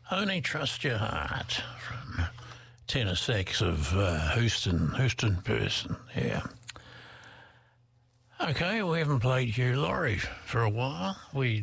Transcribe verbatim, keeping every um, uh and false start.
Only Trust Your Heart from Tenor Sax of uh, Houston, Houston person, yeah. Okay, we haven't played Hugh Laurie for a while. We